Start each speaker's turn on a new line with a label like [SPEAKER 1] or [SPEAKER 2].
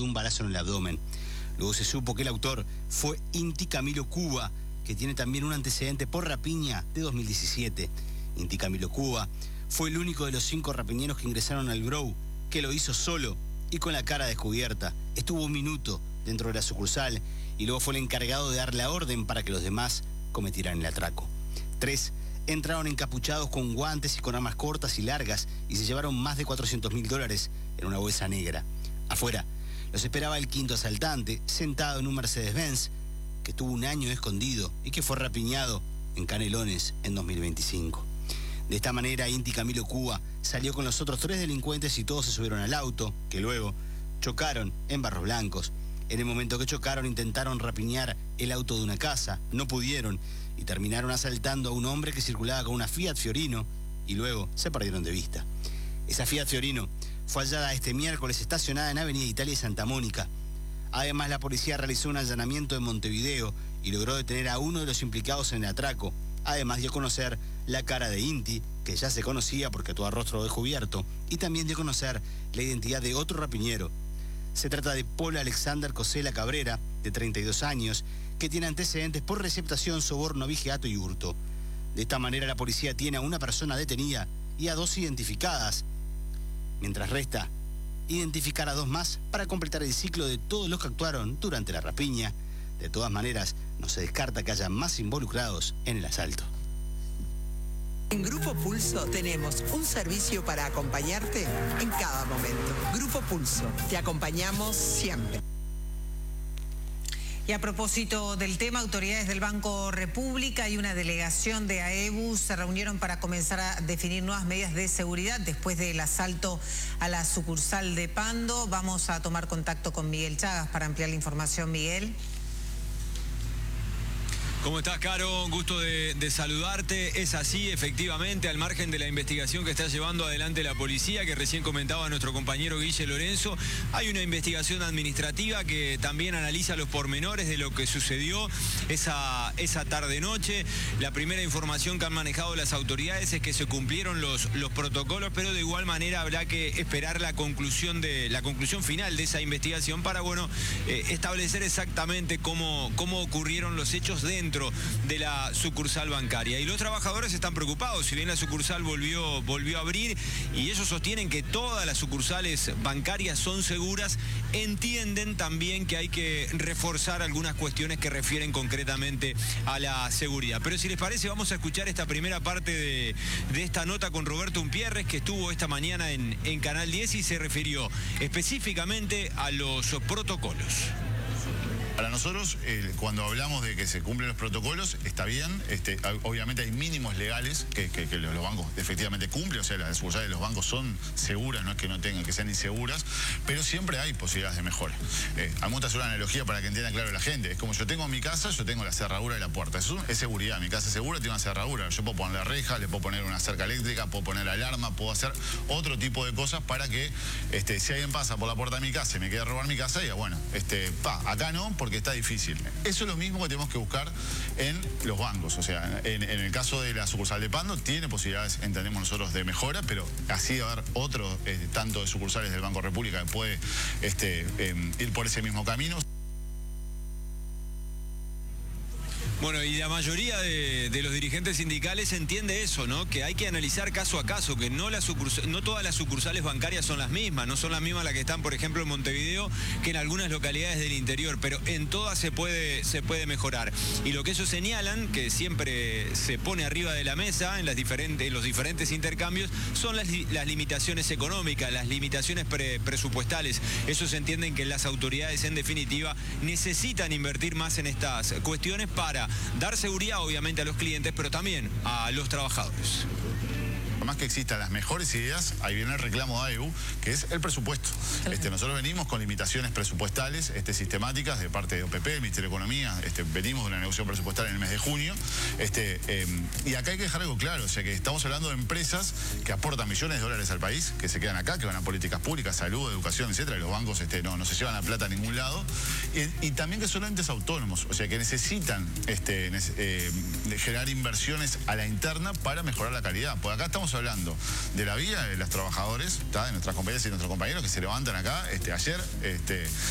[SPEAKER 1] de un balazo en el abdomen. Luego se supo que el autor fue Inti Camilo Cuba, que tiene también un antecedente por rapiña de 2017. Inti Camilo Cuba fue el único de los 5 rapiñeros que ingresaron al Grove que lo hizo solo y con la cara descubierta. Estuvo un minuto dentro de la sucursal y luego fue el encargado de dar la orden para que los demás cometieran el atraco. 3 entraron encapuchados con guantes y con armas cortas y largas y se llevaron más de $400.000 en una bolsa negra. Afuera los esperaba el 5º asaltante, sentado en un Mercedes-Benz que tuvo un año escondido y que fue rapiñado en Canelones en 2025. De esta manera, Inti Camilo Cuba salió con los otros 3 delincuentes y todos se subieron al auto, que luego chocaron en Barros Blancos. En el momento que chocaron, intentaron rapiñar el auto de una casa, no pudieron y terminaron asaltando a un hombre que circulaba con una Fiat Fiorino y luego se perdieron de vista. Esa Fiat Fiorino fue hallada este miércoles estacionada en Avenida Italia y Santa Mónica. Además, la policía realizó un allanamiento en Montevideo y logró detener a uno de los implicados en el atraco. Además dio a conocer la cara de Inti, que ya se conocía porque tuvo rostro descubierto, y también dio a conocer la identidad de otro rapiñero. Se trata de Paul Alexander Cosela Cabrera, de 32 años, que tiene antecedentes por receptación, soborno, vigiato y hurto. De esta manera la policía tiene a una persona detenida y a 2 identificadas, mientras resta identificar a 2 más para completar el ciclo de todos los que actuaron durante la rapiña. De todas maneras, no se descarta que haya más involucrados en el asalto.
[SPEAKER 2] En Grupo Pulso tenemos un servicio para acompañarte en cada momento. Grupo Pulso, te acompañamos siempre.
[SPEAKER 3] Y a propósito del tema, autoridades del Banco República y una delegación de AEBU se reunieron para comenzar a definir nuevas medidas de seguridad después del asalto a la sucursal de Pando. Vamos a tomar contacto con Miguel Chagas para ampliar la información. Miguel.
[SPEAKER 4] ¿Cómo estás, Caro? Un gusto de saludarte. Es así, efectivamente, al margen de la investigación que está llevando adelante la policía, que recién comentaba nuestro compañero Guille Lorenzo, hay una investigación administrativa que también analiza los pormenores de lo que sucedió esa tarde-noche. La primera información que han manejado las autoridades es que se cumplieron los protocolos, pero de igual manera habrá que esperar la conclusión final de esa investigación para, bueno, establecer exactamente cómo ocurrieron los hechos dentro de la sucursal bancaria. Y los trabajadores están preocupados, si bien la sucursal volvió a abrir y ellos sostienen que todas las sucursales bancarias son seguras, entienden también que hay que reforzar algunas cuestiones que refieren concretamente a la seguridad. Pero si les parece, vamos a escuchar esta primera parte de esta nota con Roberto Umpierres, que estuvo esta mañana en Canal 10 y se refirió específicamente a los protocolos.
[SPEAKER 5] Para nosotros, cuando hablamos de que se cumplen los protocolos, está bien. Obviamente hay mínimos legales que los bancos efectivamente cumplen, o sea, las sucursales de los bancos son seguras, no es que no tengan, que sean inseguras, pero siempre hay posibilidades de mejora. A mí me gusta hacer una analogía para que entienda claro la gente. Es como yo tengo en mi casa, yo tengo la cerradura de la puerta. Eso es seguridad. Mi casa es segura, tiene una cerradura. Yo puedo poner la reja, le puedo poner una cerca eléctrica, puedo poner alarma, puedo hacer otro tipo de cosas para que si alguien pasa por la puerta de mi casa y me quiere robar mi casa, diga, bueno, acá no, porque está difícil. Eso es lo mismo que tenemos que buscar en los bancos. O sea, en el caso de la sucursal de Pando, tiene posibilidades, entendemos nosotros, de mejora, pero así va a haber otro tanto de sucursales del Banco República que puede ir por ese mismo camino.
[SPEAKER 4] Bueno, y la mayoría de los dirigentes sindicales entiende eso, ¿no? Que hay que analizar caso a caso, que no todas las sucursales bancarias son las mismas, no son las mismas las que están, por ejemplo, en Montevideo, que en algunas localidades del interior, pero en todas se puede mejorar. Y lo que ellos señalan, que siempre se pone arriba de la mesa en los diferentes intercambios, son las limitaciones económicas, las limitaciones presupuestales. Ellos entienden que las autoridades, en definitiva, necesitan invertir más en estas cuestiones para dar seguridad, obviamente, a los clientes, pero también a los trabajadores.
[SPEAKER 5] Por más que existan las mejores ideas, ahí viene el reclamo de AEBU, que es el presupuesto. Nosotros venimos con limitaciones presupuestales sistemáticas de parte de OPP, el Ministerio de Economía, venimos de una negociación presupuestaria en el mes de junio, y acá hay que dejar algo claro, o sea que estamos hablando de empresas que aportan millones de dólares al país, que se quedan acá, que van a políticas públicas, salud, educación, etcétera, y los bancos no se llevan la plata a ningún lado, y también que son entes autónomos, o sea que necesitan generar inversiones a la interna para mejorar la calidad, porque acá estamos hablando de la vida de los trabajadores, de nuestras compañeras y nuestros compañeros que se levantan acá. Ayer